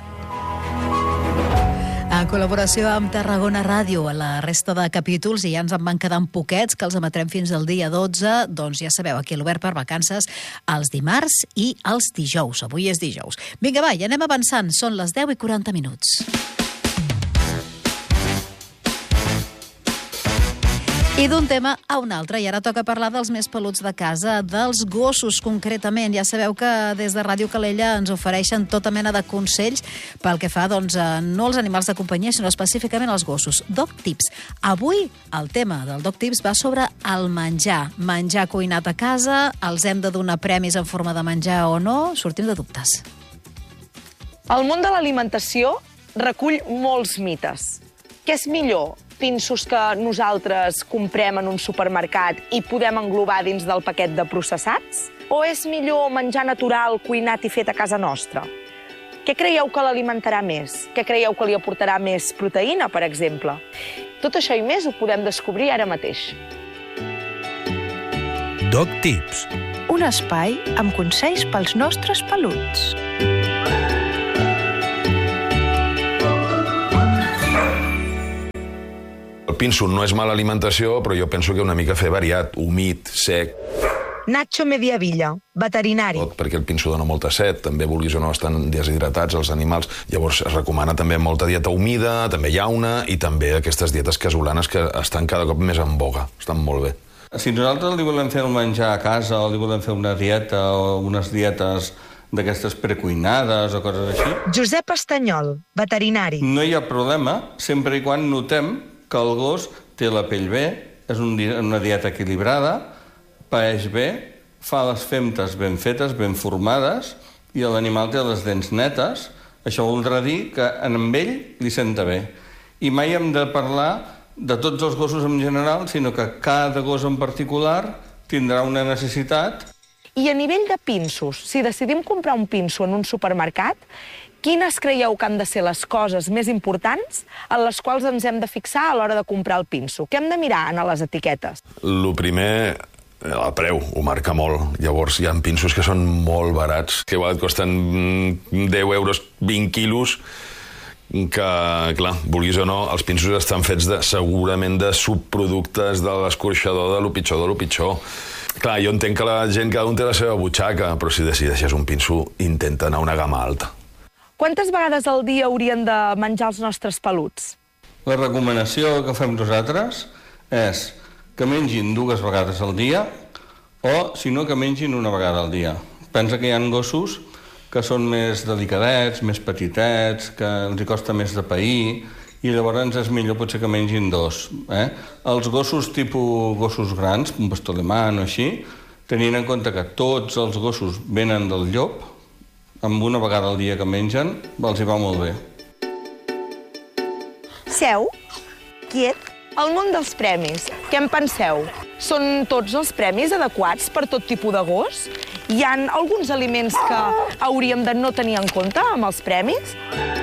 [SPEAKER 2] En col·laboració amb Tarragona Ràdio, a la resta de capítols, i ja ens en van quedant poquets, que els emetrem fins al dia dotze, doncs ja sabeu, aquí a l'Obert per Vacances, els dimarts i els dijous. Avui és dijous. Vinga, va, ja anem avançant. Són les deu i quaranta minuts. I d'un tema a un altre, i ara toca parlar dels més peluts de casa, dels gossos concretament. Ja sabeu que des de Ràdio Calella ens ofereixen tota mena de consells pel que fa, doncs, no als animals de companyia, sinó específicament als gossos. Dog Tips. Avui el tema del Dog Tips va sobre el menjar. Menjar cuinat a casa, els hem de donar premis en forma de menjar o no? Sortim de dubtes.
[SPEAKER 11] El món de l'alimentació recull molts mites. Què és millor? Pinsos que nosaltres comprem en un supermercat i podem englobar dins del paquet de processats? O és millor menjar natural, cuinat i fet a casa nostra? Què creieu que l'alimentarà més? Què creieu que li aportarà més proteïna, per exemple? Tot això i més ho podem descobrir ara mateix.
[SPEAKER 12] Dog Tips.
[SPEAKER 13] Un espai amb consells pels nostres peluts.
[SPEAKER 14] El pinso no és mala alimentació, però jo penso que una mica fer variat, humit, sec.
[SPEAKER 13] Nacho Mediavilla, veterinari.
[SPEAKER 14] Tot perquè el pinso dona molta set, també vulguis o no estan deshidratats els animals. Llavors es recomana també molta dieta humida, també llauna i també aquestes dietes casolanes que estan cada cop més en boga. Estan molt bé.
[SPEAKER 15] Si nosaltres li volem fer el menjar a casa o li volem fer una dieta o unes dietes d'aquestes precuinades o coses així...
[SPEAKER 13] Josep Estanyol, veterinari.
[SPEAKER 15] No hi ha problema, sempre i quan notem que el gos té la pell bé, és un, una dieta equilibrada, paeix bé, fa les femtes ben fetes, ben formades, i l'animal té les dents netes. Això voldrà dir que amb ell li senta bé. I mai hem de parlar de tots els gossos en general, sinó que cada gos en particular tindrà una necessitat.
[SPEAKER 11] I a nivell de pinsos, si decidim comprar un pinso en un supermercat, quines creieu que han de ser les coses més importants en les quals ens hem de fixar a l'hora de comprar el pinso? Què hem de mirar en les etiquetes?
[SPEAKER 14] El primer, el preu, ho marca molt. Llavors hi ha pinsos que són molt barats, que igual et costen deu euros, vint quilos, que, clar, vulguis o no, els pinsos estan fets de, segurament de subproductes de l'escorxador, de lo pitjor de lo pitjor. Clar, jo entenc que la gent, cada un té la seva butxaca, però si decideixes un pinso, intenta anar a una gamma alta.
[SPEAKER 11] Quantes vegades al dia haurien de menjar els nostres peluts?
[SPEAKER 15] La recomanació que fem nosaltres és que mengin dues vegades al dia o, si no, que mengin una vegada al dia. Pensa que hi ha gossos que són més delicadets, més petitets, que els hi costa més de pair, i llavors és millor potser que mengin dos. Eh? Els gossos tipus gossos grans, un pastor alemany o així, tenint en compte que tots els gossos venen del llop, amb una vegada al dia que mengen, els hi va molt bé.
[SPEAKER 11] Seu, quiet, el món dels premis. Què en penseu? Són tots els premis adequats per tot tipus de gos? Hi ha alguns aliments que hauríem de no tenir en compte amb els premis?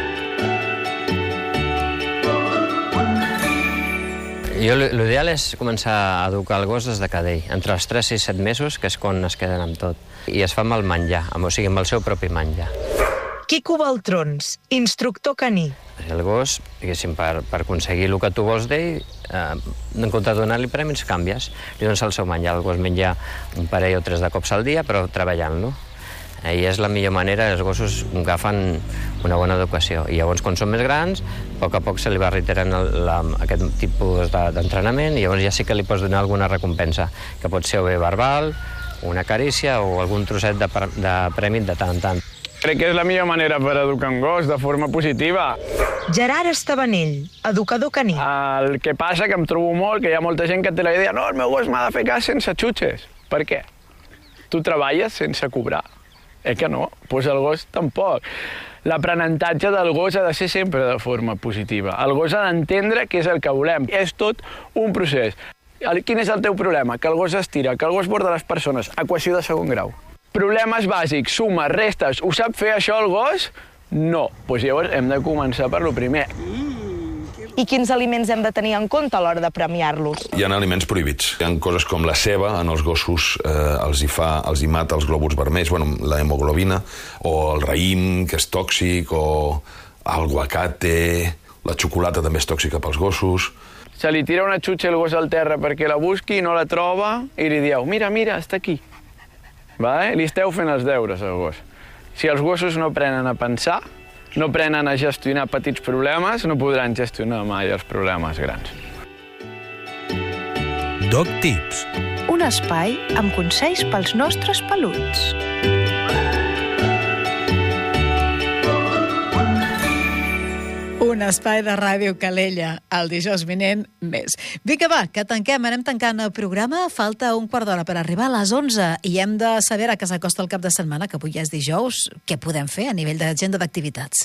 [SPEAKER 16] Jo l'ideal és començar a educar el gos des de cadell, entre els tres i set mesos, que és quan es queden amb tot. I es fa amb el menjar, o sigui, amb el seu propi menjar.
[SPEAKER 13] Quico Baltrons, instructor caní.
[SPEAKER 16] El gos, diguéssim, per, per aconseguir el que tu vols d'ell, eh, en compte de donar-li premis, canvies. Li dones el seu menjar. El gos menja un parell o tres de cops al dia, però treballant-lo. I és la millor manera, els gossos agafen una bona educació. I llavors, quan són més grans, a poc a poc se li va reiterant el, la, aquest tipus d'entrenament i llavors ja sí que li pots donar alguna recompensa, que pot ser o bé verbal, una carícia o algun trosset de, de premi de tant en tant.
[SPEAKER 17] Crec que és la millor manera per educar un gos, de forma positiva.
[SPEAKER 13] Gerard Estabanell, educador caní.
[SPEAKER 17] El que passa que em trobo molt que hi ha molta gent que té la idea no, el meu gos m'ha de fer cas sense xutxes. Per què? Tu treballes sense cobrar. Eh que no? Doncs el gos tampoc. L'aprenentatge del gos ha de ser sempre de forma positiva. El gos ha d'entendre què és el que volem. És tot un procés. Quin és el teu problema? Que el gos estira, que el gos borda les persones. Equació de segon grau. Problemes bàsics, sumes, restes. Ho sap fer això el gos? No. Doncs llavors hem de començar per lo primer.
[SPEAKER 11] I quins aliments hem de tenir en compte a l'hora de premiar-los?
[SPEAKER 14] Hi ha aliments prohibits. Hi ha coses com la ceba, en els gossos eh, els, hi fa, els hi mata els glòbuls vermells, bueno, la hemoglobina, o el raïm, que és tòxic, o el guacate, la xocolata també és tòxica pels gossos.
[SPEAKER 17] Se li tira una xutxa al gos al terra perquè la busqui i no la troba i li dieu, mira, mira, està aquí. Vale? Li esteu fent els deures al gos. Si els gossos no aprenen a pensar, no aprenen a gestionar petits problemes, no podran gestionar mai els problemes grans.
[SPEAKER 12] Dog Tips.
[SPEAKER 13] Un espai amb consells pels nostres peluts.
[SPEAKER 2] Un espai de Ràdio Calella, el dijous vinent més. Vinga, va, que tanquem, anem tancant el programa. Falta un quart d'hora per arribar a les onze i hem de saber, a que s'acosta el cap de setmana, que avui ja és dijous, què podem fer a nivell d'agenda d'activitats.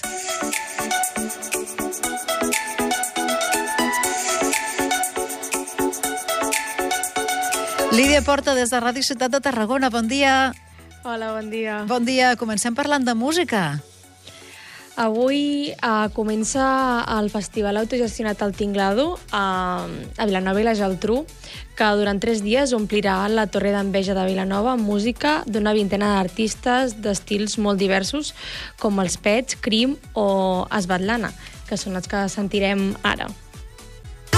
[SPEAKER 2] Lídia Porta, des de Ràdio Ciutat de Tarragona, bon dia.
[SPEAKER 18] Hola, bon dia.
[SPEAKER 2] Bon dia, comencem parlant de música.
[SPEAKER 18] Avui uh, comença el festival autogestionat El Tinglado a, a Vilanova i la Geltrú, que durant tres dies omplirà la Torre d'Enveja de Vilanova amb música d'una vintena d'artistes d'estils molt diversos, com els Pets, Crim o Svetlana, que són els que sentirem ara.